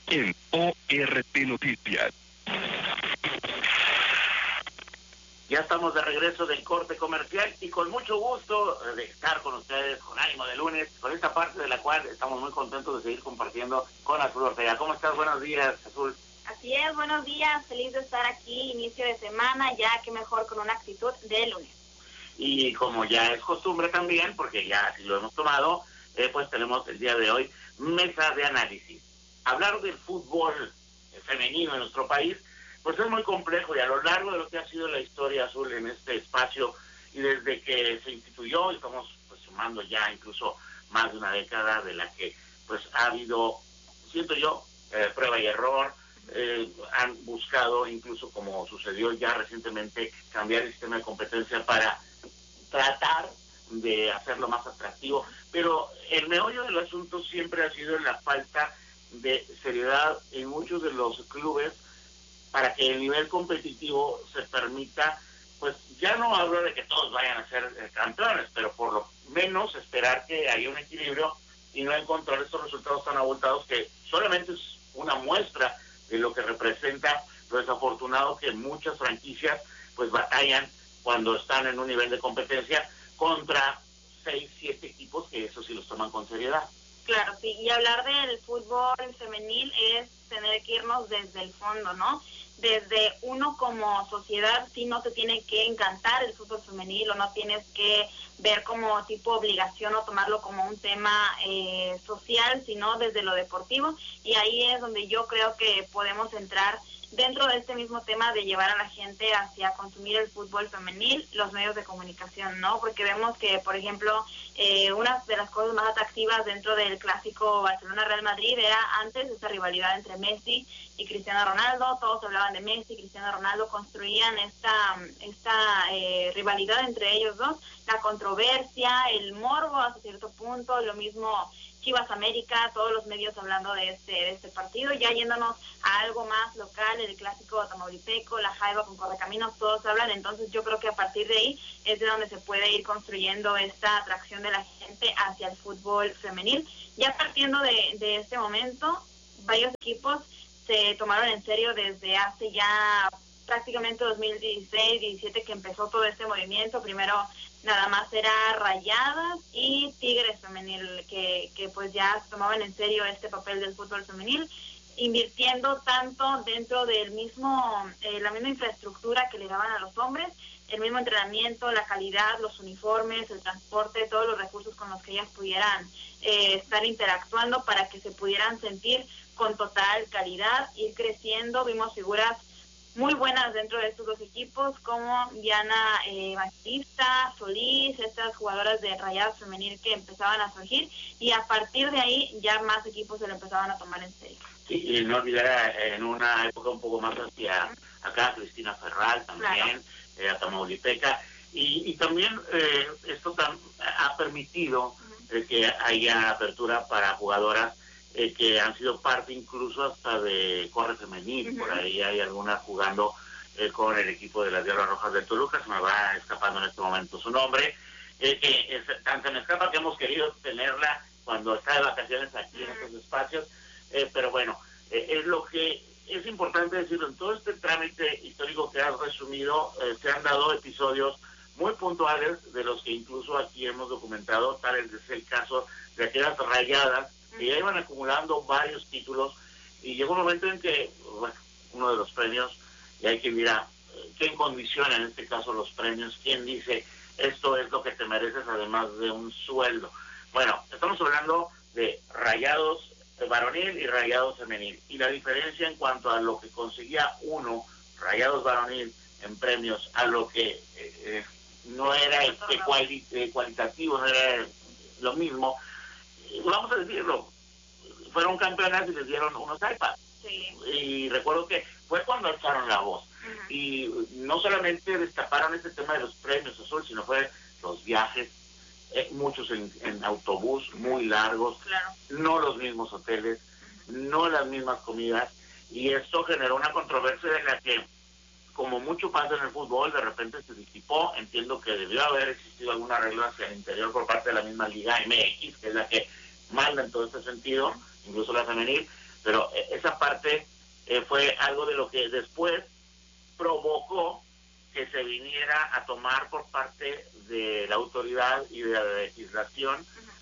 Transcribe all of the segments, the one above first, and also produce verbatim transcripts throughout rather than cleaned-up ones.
en O R T Noticias. Ya estamos de regreso del corte comercial y con mucho gusto de estar con ustedes, con ánimo de lunes, con esta parte de la cual estamos muy contentos de seguir compartiendo con Azul Ortega. ¿Cómo estás? Buenos días, Azul. Así es, buenos días, feliz de estar aquí, inicio de semana, ya que mejor con una actitud de lunes. Y como ya es costumbre también, porque ya así lo hemos tomado, eh, pues tenemos el día de hoy mesa de análisis. Hablar del fútbol femenino en nuestro país pues es muy complejo, y a lo largo de lo que ha sido la historia Azul en este espacio, y desde que se instituyó, estamos pues sumando ya incluso más de una década de la que pues ha habido, siento yo, eh, prueba y error, eh, han buscado, incluso como sucedió ya recientemente, cambiar el sistema de competencia para tratar de hacerlo más atractivo, pero el meollo del asunto siempre ha sido la falta de seriedad en muchos de los clubes para que el nivel competitivo se permita, pues ya no hablo de que todos vayan a ser eh, campeones, pero por lo menos esperar que haya un equilibrio y no encontrar estos resultados tan abultados que solamente es una muestra de lo que representa lo desafortunado que muchas franquicias pues batallan cuando están en un nivel de competencia contra seis, siete equipos que eso sí los toman con seriedad. Claro, sí, y hablar del fútbol femenil es tener que irnos desde el fondo, ¿no? Desde uno como sociedad, sí, no te tiene que encantar el fútbol femenil, o no tienes que ver como tipo obligación o tomarlo como un tema eh, social, sino desde lo deportivo, y ahí es donde yo creo que podemos entrar dentro de este mismo tema de llevar a la gente hacia consumir el fútbol femenil, los medios de comunicación, ¿no? Porque vemos que, por ejemplo, eh, una de las cosas más atractivas dentro del clásico Barcelona-Real Madrid era antes esta rivalidad entre Messi y Cristiano Ronaldo. Todos hablaban de Messi, Cristiano Ronaldo, construían esta, esta eh, rivalidad entre ellos dos, la controversia, el morbo hasta cierto punto, lo mismo Chivas América, todos los medios hablando de este de este partido. Ya yéndonos a algo más local, el clásico tamaulipeco, la Jaiba con Correcaminos, todos hablan. Entonces yo creo que a partir de ahí es de donde se puede ir construyendo esta atracción de la gente hacia el fútbol femenil. Ya partiendo de, de este momento, varios equipos se tomaron en serio desde hace ya prácticamente dos mil dieciséis, diecisiete que empezó todo este movimiento. Primero nada más era Rayadas y Tigres femenil, que, que pues ya tomaban en serio este papel del fútbol femenil, invirtiendo tanto dentro del mismo, eh, la misma infraestructura que le daban a los hombres, el mismo entrenamiento, la calidad, los uniformes, el transporte, todos los recursos con los que ellas pudieran eh, estar interactuando para que se pudieran sentir con total calidad, ir creciendo. Vimos figuras muy buenas dentro de estos dos equipos, como Diana eh, Batista, Solís, estas jugadoras de Rayadas femenil que empezaban a surgir, y a partir de ahí ya más equipos se lo empezaban a tomar en serio. Sí, y no olvidar en una época un poco más hacia acá, Cristina Ferral también, claro. eh, a Tamaulipeca, y, y también eh, esto tam, ha permitido uh-huh. eh, que haya apertura para jugadoras Eh, que han sido parte incluso hasta de corre femenil. Uh-huh. Por ahí hay algunas jugando eh, con el equipo de las Diablas Rojas de Toluca, se me va escapando en este momento su nombre, eh, que es, tan se me escapa que hemos querido tenerla cuando está de vacaciones aquí uh-huh. en estos espacios, eh, pero bueno, eh, es lo que es importante decirlo. En todo este trámite histórico que has resumido, eh, se han dado episodios muy puntuales de los que incluso aquí hemos documentado, tal es el caso de aquellas Rayadas que ya iban acumulando varios títulos, y llegó un momento en que, bueno, uno de los premios, y hay que mirar quién condiciona en este caso los premios, quién dice esto es lo que te mereces además de un sueldo. Bueno, estamos hablando de Rayados varonil y Rayados femenil, y la diferencia en cuanto a lo que conseguía uno, Rayados varonil, en premios, a lo que eh, no era este cuali- eh, cualitativo, no era lo mismo. Vamos a decirlo, fueron campeonas y les dieron unos iPads. Sí. Y recuerdo que fue cuando alzaron la voz. Uh-huh. Y no solamente destaparon este tema de los premios Azul, sino fue los viajes, eh, muchos en, en autobús, muy largos, claro. no los mismos hoteles, uh-huh. no las mismas comidas. Y esto generó una controversia de la que, como mucho pasa en el fútbol, de repente se disipó. Entiendo que debió haber existido alguna regla hacia el interior por parte de la misma Liga M X, que es la que manda en todo este sentido, incluso la femenil, pero eh, esa parte eh, fue algo de lo que después provocó que se viniera a tomar por parte de la autoridad y de la legislación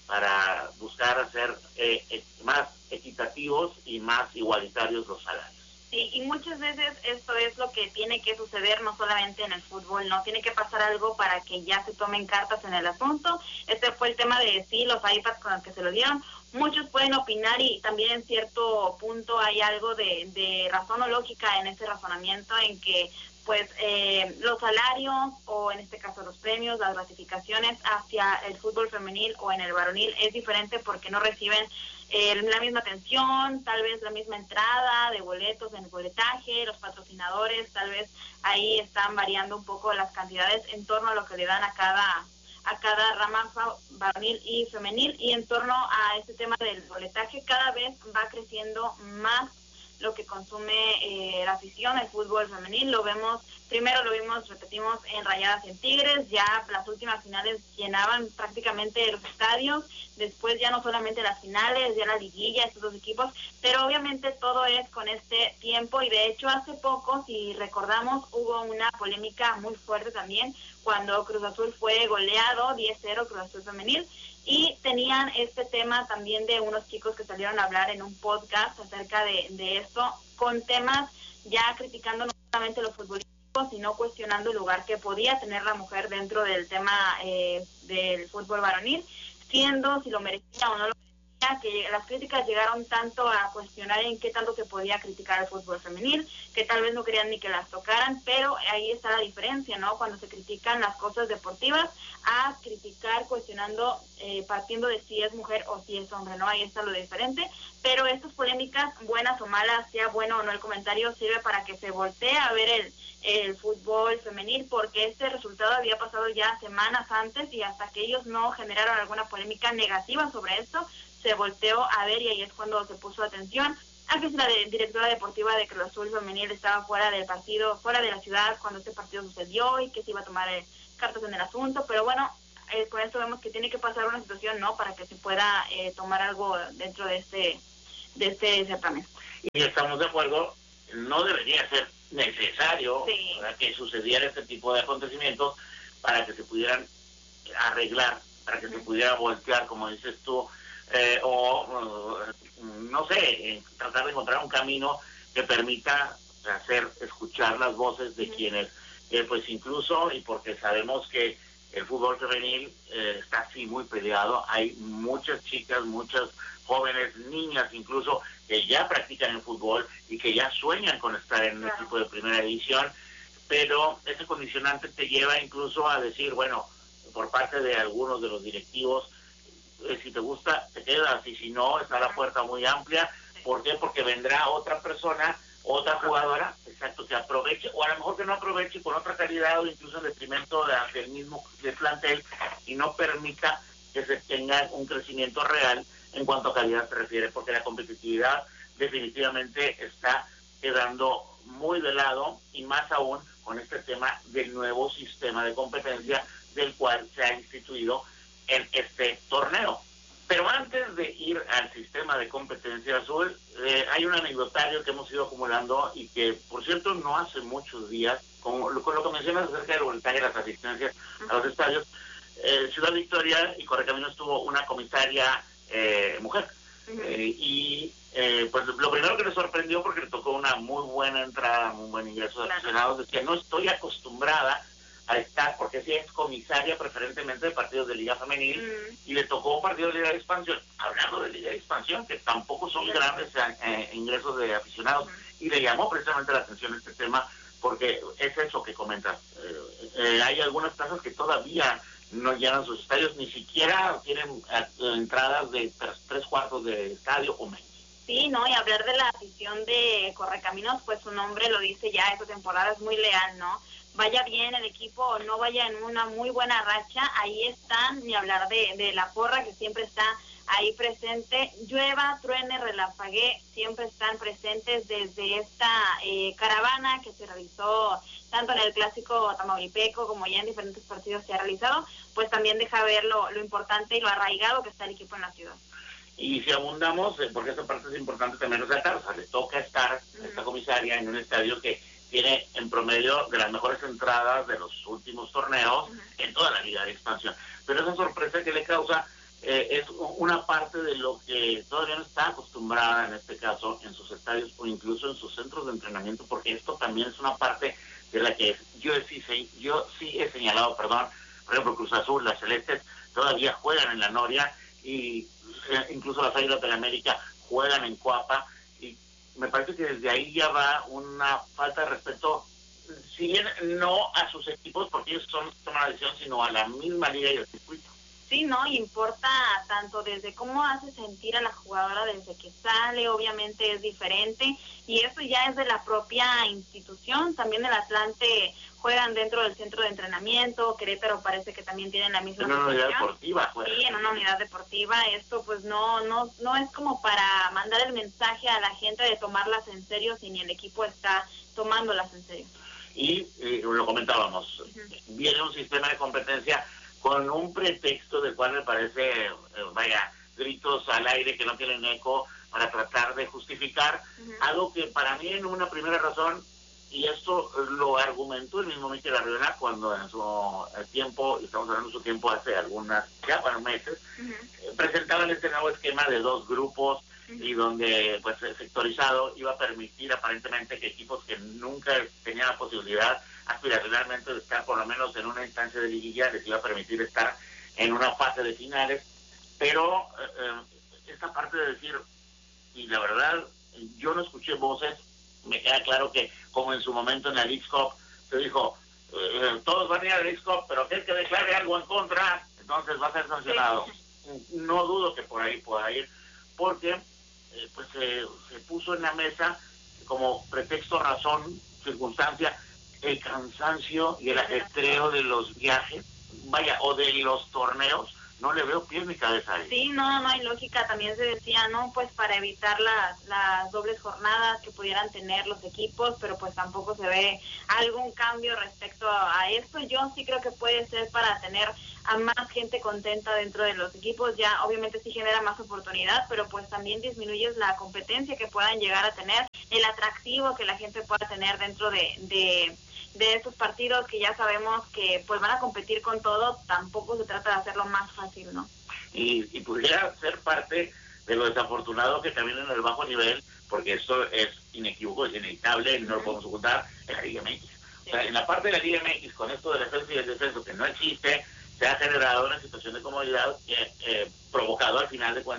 para buscar hacer eh, eh, más equitativos y más igualitarios los salarios. Sí, y muchas veces esto es lo que tiene que suceder no solamente en el fútbol, no tiene que pasar algo para que ya se tomen cartas en el asunto. Este fue el tema de sí, los iPads con los que se lo dieron. Muchos pueden opinar y también en cierto punto hay algo de, de razón o lógica en ese razonamiento en que pues eh, los salarios o en este caso los premios, las gratificaciones hacia el fútbol femenil o en el varonil es diferente porque no reciben eh, la misma atención, tal vez la misma entrada de boletos en el boletaje, los patrocinadores, tal vez ahí están variando un poco las cantidades en torno a lo que le dan a cada a cada rama varonil y femenil, y en torno a este tema del boletaje cada vez va creciendo más lo que consume eh, la afición, el fútbol femenil. Lo vemos, primero lo vimos, repetimos, en Rayadas y en Tigres, ya las últimas finales llenaban prácticamente los estadios, después ya no solamente las finales, ya la liguilla, estos dos equipos, pero obviamente todo es con este tiempo, y de hecho hace poco, si recordamos, hubo una polémica muy fuerte también, cuando Cruz Azul fue goleado diez cero, Cruz Azul femenil, y tenían este tema también de unos chicos que salieron a hablar en un podcast acerca de, de esto, con temas ya criticando no solamente los futbolísticos, sino cuestionando el lugar que podía tener la mujer dentro del tema eh, del fútbol varonil, siendo si lo merecía o no lo merecía, que las críticas llegaron tanto a cuestionar en qué tanto se podía criticar el fútbol femenil, que tal vez no querían ni que las tocaran, pero ahí está la diferencia, ¿no? Cuando se critican las cosas deportivas, a criticar cuestionando, eh, partiendo de si es mujer o si es hombre, ¿no? Ahí está lo diferente, pero estas polémicas, buenas o malas, sea bueno o no el comentario, sirve para que se voltee a ver el, el fútbol femenil, porque este resultado había pasado ya semanas antes, y hasta que ellos no generaron alguna polémica negativa sobre esto, se volteó a ver, y ahí es cuando se puso atención a que si la de, directora deportiva de Cruz Azul femenil estaba fuera del partido, fuera de la ciudad cuando este partido sucedió, y que se iba a tomar eh, cartas en el asunto, pero bueno, eh, con esto vemos que tiene que pasar una situación, ¿no?, para que se pueda eh, tomar algo dentro de este de este certamen. Y estamos de acuerdo, no debería ser necesario sí. ¿verdad?, que sucediera este tipo de acontecimientos para que se pudieran arreglar, para que uh-huh. se pudiera voltear, como dices tú, eh, o uh, no sé, eh, tratar de encontrar un camino que permita hacer escuchar las voces de uh-huh. quienes, eh, pues incluso, y porque sabemos que el fútbol femenil eh, está así muy peleado, hay muchas chicas, muchas jóvenes, niñas incluso, que ya practican el fútbol y que ya sueñan con estar en un claro. equipo de primera división, pero ese condicionante te lleva incluso a decir, bueno, por parte de algunos de los directivos, eh, si te gusta, te quedas, y si no, está la puerta muy amplia. ¿Por qué? Porque vendrá otra persona, otra jugadora, exacto, que aproveche, o a lo mejor que no aproveche con otra calidad o incluso en detrimento de, del mismo del plantel, y no permita que se tenga un crecimiento real en cuanto a calidad se refiere, porque la competitividad definitivamente está quedando muy de lado, y más aún con este tema del nuevo sistema de competencia del cual se ha instituido en este torneo. Pero antes de ir al sistema de competencia azul, eh, hay un anecdotario que hemos ido acumulando y que, por cierto, no hace muchos días, con, con lo que mencionas acerca del boletaje de las asistencias a los estadios, eh, Ciudad Victoria y Correcaminos tuvo una comisaria eh, mujer. Uh-huh. Eh, y eh, pues lo primero que le sorprendió, porque le tocó una muy buena entrada, muy buen ingreso de claro. aficionados, es que no estoy acostumbrada a estar, porque sí es comisaria preferentemente de partidos de Liga Femenil, mm. y le tocó un partido de Liga de Expansión. Hablando de Liga de Expansión, que tampoco son sí. grandes eh, ingresos de aficionados, mm. y le llamó precisamente la atención este tema, porque es eso que comentas. Eh, eh, hay algunas plazas que todavía no llenan sus estadios, ni siquiera tienen eh, entradas de tres, tres cuartos de estadio o menos. Sí, ¿no? Y hablar de la afición de Correcaminos, pues su nombre lo dice ya, esta temporada es muy leal, ¿no? Vaya bien el equipo o no vaya en una muy buena racha, ahí están, ni hablar de, de la porra que siempre está ahí presente, llueva, truene, relampaguee, siempre están presentes desde esta eh, caravana que se realizó tanto en el clásico tamaulipeco como ya en diferentes partidos se ha realizado, pues también deja ver lo, lo importante y lo arraigado que está el equipo en la ciudad. Y si abundamos, eh, porque esa parte es importante también resaltar, o sea, le toca estar a esta comisaria en un estadio que tiene en promedio de las mejores entradas de los últimos torneos uh-huh. en toda la liga de expansión. Pero esa sorpresa que le causa eh, es una parte de lo que todavía no está acostumbrada, en este caso, en sus estadios o incluso en sus centros de entrenamiento, porque esto también es una parte de la que yo sí, yo sí he señalado, perdón, por ejemplo, Cruz Azul, las Celestes, todavía juegan en la Noria y eh, incluso las Águilas de la América juegan en Coapa, y me parece que desde ahí ya va una falta de respeto, si bien no a sus equipos, porque ellos son toman la decisión, sino a la misma liga y al circuito. Sí, ¿no? Importa tanto desde cómo hace sentir a la jugadora desde que sale, obviamente es diferente, y eso ya es de la propia institución. También el Atlante juegan dentro del centro de entrenamiento, Querétaro parece que también tienen la misma en una unidad deportiva, pues. Sí, en una unidad deportiva. Esto pues no no no es como para mandar el mensaje a la gente de tomarlas en serio si ni el equipo está tomándolas en serio. Y eh, lo comentábamos, uh-huh. viene un sistema de competencia con un pretexto del cual me parece, eh, vaya, gritos al aire que no tienen eco para tratar de justificar uh-huh. algo que para mí en una primera razón, y esto lo argumentó el mismo Mikel Arriola cuando en su tiempo, y estamos hablando de su tiempo hace algunas, ya para meses, uh-huh. eh, presentaban este nuevo esquema de dos grupos uh-huh. y donde pues sectorizado iba a permitir aparentemente que equipos que nunca tenían la posibilidad aspiracionalmente de estar por lo menos en una instancia de liguilla les iba a permitir estar en una fase de finales, pero eh, esta parte de decir, y la verdad yo no escuché voces, me queda claro que como en su momento en la Leagues Cup se dijo, eh, todos van a ir a la Leagues Cup, pero aquel que declare algo en contra, entonces va a ser sancionado. No dudo que por ahí pueda ir, porque eh, pues eh, se puso en la mesa como pretexto, razón, circunstancia, el cansancio y el ajetreo de los viajes, vaya, o de los torneos. No le veo pies ni cabeza ahí. Sí, no, no hay lógica. También se decía, ¿no? Pues para evitar las, las dobles jornadas que pudieran tener los equipos, pero pues tampoco se ve algún cambio respecto a, a esto. Yo sí creo que puede ser para tener a más gente contenta dentro de los equipos. Ya obviamente sí genera más oportunidad, pero pues también disminuyes la competencia que puedan llegar a tener, el atractivo que la gente pueda tener dentro de... de de estos partidos que ya sabemos que pues van a competir con todo. Tampoco se trata de hacerlo más fácil, ¿no? Y, y pudiera ser parte de lo desafortunado que también en el bajo nivel, porque esto es inequívoco, es inevitable, y no lo podemos ocultar, en la Liga M X. Sí. O sea, en la parte de la Liga M X, con esto del ascenso y el descenso que no existe, se ha generado una situación de comodidad que eh, provocado al final de cuentas